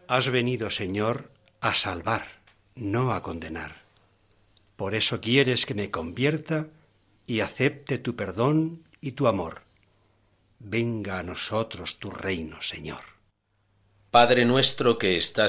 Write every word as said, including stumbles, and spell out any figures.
Has venido, Señor, a salvar, no a condenar. Por eso quieres que me convierta y acepte tu perdón y tu amor. Venga a nosotros tu reino, Señor. Padre nuestro que estás